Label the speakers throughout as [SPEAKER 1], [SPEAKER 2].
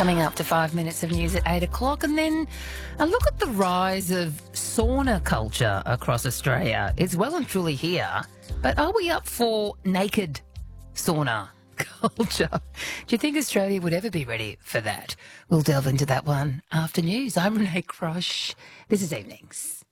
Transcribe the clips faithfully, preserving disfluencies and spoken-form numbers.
[SPEAKER 1] Coming up to five minutes of news at eight o'clock, and then a look at the rise of sauna culture across Australia. It's well and truly here, but are we up for naked sauna culture? Do you think Australia would ever be ready for that? We'll delve into that one after news. I'm Renee Crosh. This is Evenings.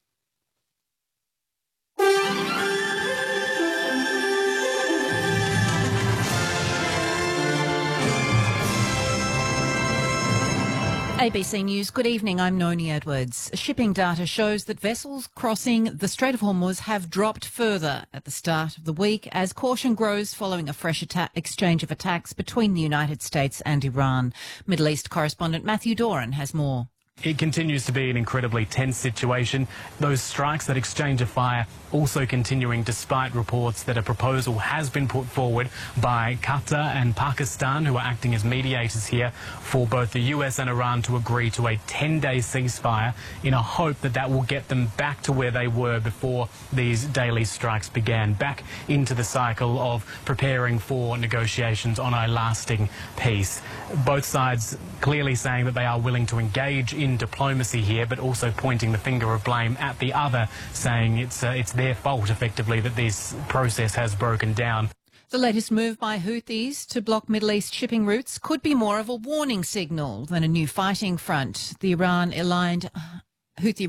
[SPEAKER 2] A B C News, good evening, I'm Noni Edwards. Shipping data shows that vessels crossing the Strait of Hormuz have dropped further at the start of the week as caution grows following a fresh atta- exchange of attacks between the United States and Iran. Middle East correspondent Matthew Doran has more.
[SPEAKER 3] It continues to be an incredibly tense situation. Those strikes, that exchange of fire, also continuing despite reports that a proposal has been put forward by Qatar and Pakistan, who are acting as mediators here, for both the U S and Iran to agree to a ten-day ceasefire in a hope that that will get them back to where they were before these daily strikes began, back into the cycle of preparing for negotiations on a lasting peace. Both sides clearly saying that they are willing to engage in diplomacy here, but also pointing the finger of blame at the other, saying it's uh, it's their fault, effectively, that this process has broken down.
[SPEAKER 2] The latest move by Houthis to block Middle East shipping routes could be more of a warning signal than a new fighting front. The Iran-aligned Houthi